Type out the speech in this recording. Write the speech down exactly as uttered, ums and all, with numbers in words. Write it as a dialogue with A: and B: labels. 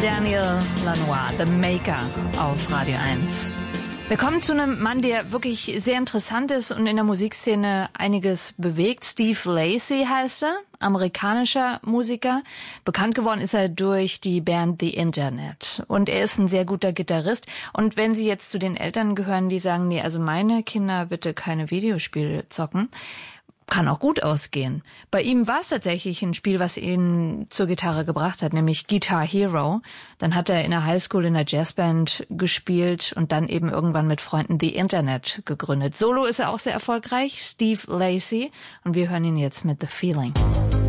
A: Daniel Lanois, The Maker auf Radio eins. Wir kommen zu einem Mann, der wirklich sehr interessant ist und in der Musikszene einiges bewegt. Steve Lacy heißt er, amerikanischer Musiker. Bekannt geworden ist er durch die Band The Internet. Und er ist ein sehr guter Gitarrist. Und wenn Sie jetzt zu den Eltern gehören, die sagen, nee, also meine Kinder bitte keine Videospiele zocken, kann auch gut ausgehen. Bei ihm war es tatsächlich ein Spiel, was ihn zur Gitarre gebracht hat, nämlich Guitar Hero. Dann hat er in der Highschool in der Jazzband gespielt und dann eben irgendwann mit Freunden The Internet gegründet. Solo ist er auch sehr erfolgreich, Steve Lacy. Und wir hören ihn jetzt mit The Feeling.